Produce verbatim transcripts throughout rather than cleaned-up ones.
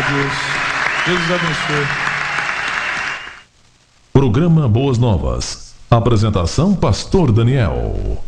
Deus. Deus os abençoe. Programa Boas Novas. Apresentação Pastor Daniel.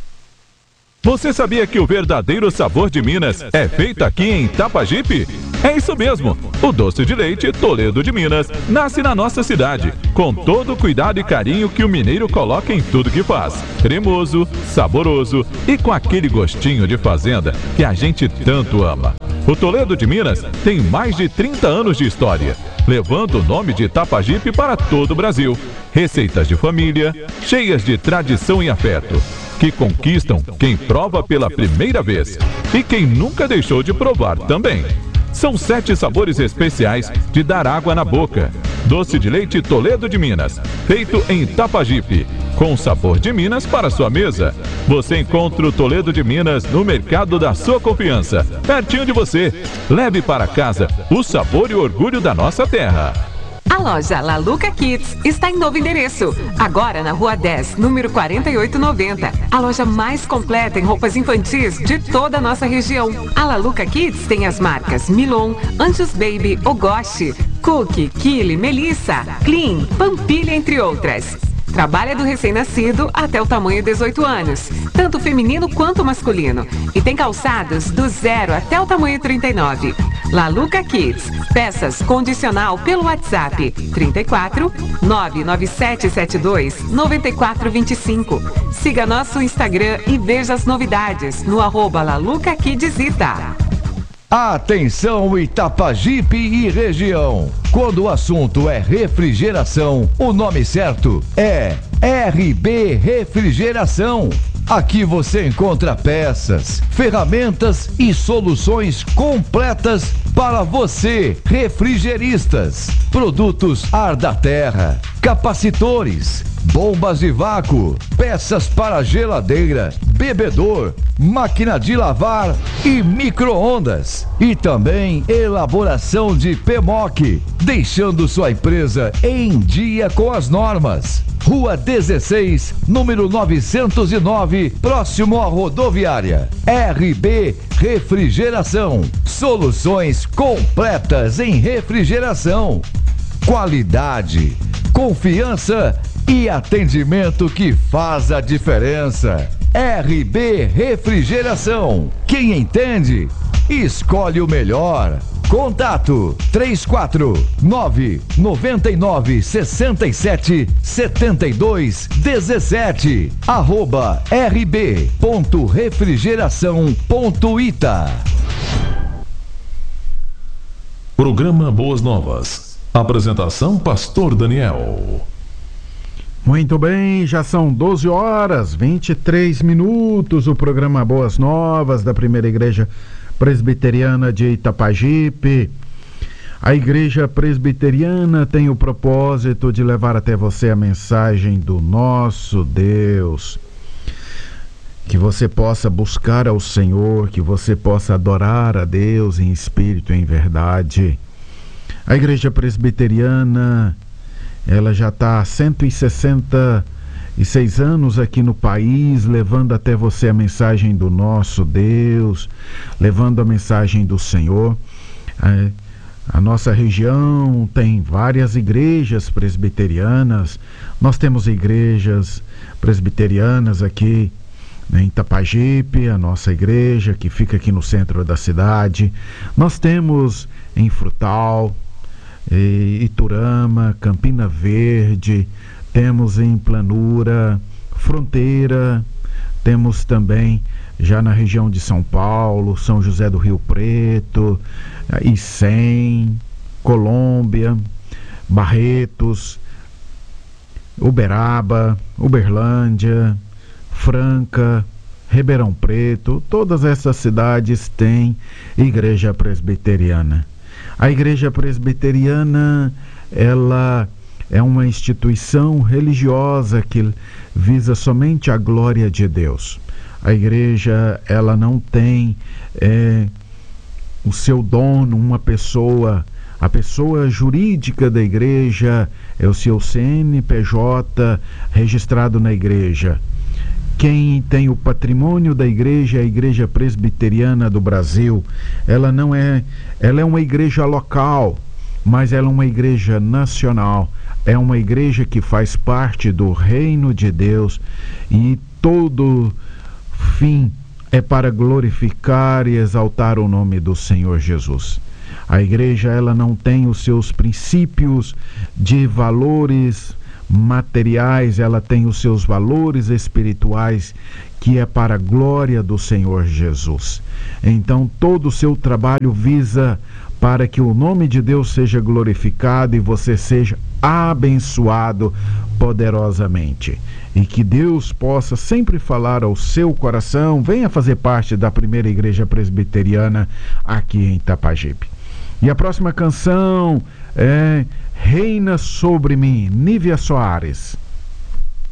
Você sabia que o verdadeiro sabor de Minas é feito aqui em Itapajipe? É isso mesmo! O doce de leite Toledo de Minas nasce na nossa cidade, com todo o cuidado e carinho que o mineiro coloca em tudo que faz. Cremoso, saboroso e com aquele gostinho de fazenda que a gente tanto ama. O Toledo de Minas tem mais de trinta anos de história, levando o nome de Itapajipe para todo o Brasil. Receitas de família, cheias de tradição e afeto, que conquistam quem prova pela primeira vez e quem nunca deixou de provar também. São sete sabores especiais de dar água na boca. Doce de leite Toledo de Minas, feito em Itapajipe, com sabor de Minas para sua mesa. Você encontra o Toledo de Minas no mercado da sua confiança, pertinho de você. Leve para casa o sabor e o orgulho da nossa terra. A loja La Luca Kids está em novo endereço, agora na Rua dez, número quarenta e oito noventa. A loja mais completa em roupas infantis de toda a nossa região. A La Luca Kids tem as marcas Milon, Anjos Baby, Ogoshi, Cookie, Kili, Melissa, Clean, Pampilha, entre outras. Trabalha do recém-nascido até o tamanho dezoito anos, tanto feminino quanto masculino. E tem calçados do zero até o tamanho trinta e nove. La Luca Kids, peças condicional pelo WhatsApp trinta e quatro, nove nove sete sete dois, nove quatro dois cinco. Siga nosso Instagram e veja as novidades no arroba La Luca Kids Ita. Atenção Itapajipe e região. Quando o assunto é refrigeração, o nome certo é R B Refrigeração. Aqui você encontra peças, ferramentas e soluções completas para você, refrigeristas. Produtos ar da terra, capacitores, bombas de vácuo, peças para geladeira, bebedor, máquina de lavar e micro-ondas. E também elaboração de P M O C, deixando sua empresa em dia com as normas. Rua dezesseis, número novecentos e nove, próximo à rodoviária. R B Refrigeração. Soluções completas em refrigeração. Qualidade, confiança e atendimento que faz a diferença. R B Refrigeração. Quem entende, escolhe o melhor. Contato três quatro nove, nove nove, seis sete, sete dois um sete, arroba rb ponto refrigeração ponto ita. Programa Boas Novas. Apresentação Pastor Daniel. Muito bem, já são doze horas, vinte e três minutos. O programa Boas Novas da Primeira Igreja Presbiteriana de Itapajipe. A Igreja Presbiteriana tem o propósito de levar até você a mensagem do nosso Deus. Que você possa buscar ao Senhor, que você possa adorar a Deus em espírito e em verdade. A Igreja Presbiteriana, ela já está há cento e sessenta e seis anos aqui no país, levando até você a mensagem do nosso Deus, levando a mensagem do Senhor. É, a nossa região tem várias igrejas presbiterianas. Nós temos igrejas presbiterianas aqui em Itapajipe, a nossa igreja que fica aqui no centro da cidade. Nós temos em Frutal, Iturama, Campina Verde, temos em Planura, Fronteira, temos também já na região de São Paulo, São José do Rio Preto, Icém, Colômbia, Barretos, Uberaba, Uberlândia, Franca, Ribeirão Preto. Todas essas cidades têm igreja presbiteriana. A igreja presbiteriana, ela é uma instituição religiosa que visa somente a glória de Deus. A igreja, ela não tem é, o seu dono, uma pessoa. A pessoa jurídica da igreja é o seu C N P J registrado na igreja. Quem tem o patrimônio da igreja é a Igreja Presbiteriana do Brasil. Ela não é, ela é uma igreja local, mas ela é uma igreja nacional. É uma igreja que faz parte do reino de Deus e todo fim é para glorificar e exaltar o nome do Senhor Jesus. A igreja, ela não tem os seus princípios de valores materiais, ela tem os seus valores espirituais, que é para a glória do Senhor Jesus. Então, todo o seu trabalho visa para que o nome de Deus seja glorificado e você seja abençoado poderosamente. E que Deus possa sempre falar ao seu coração. Venha fazer parte da primeira igreja presbiteriana aqui em Itapajipe. E a próxima canção é Reina Sobre Mim, Nívia Soares.